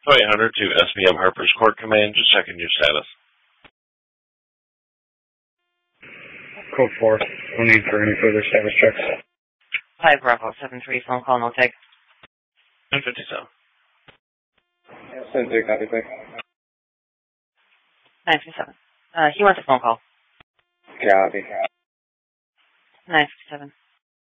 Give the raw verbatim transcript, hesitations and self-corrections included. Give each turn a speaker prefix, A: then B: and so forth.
A: eight hundred to S B M Harper's Court Command, just checking your status.
B: Code four, no need for any further status checks.
C: five Bravo seven three, phone call, no take.
A: nine fifty-seven.
B: seven three, copy, quick.
C: nine fifty-seven. Uh, he wants a phone call.
B: Copy.
C: nine fifty-seven.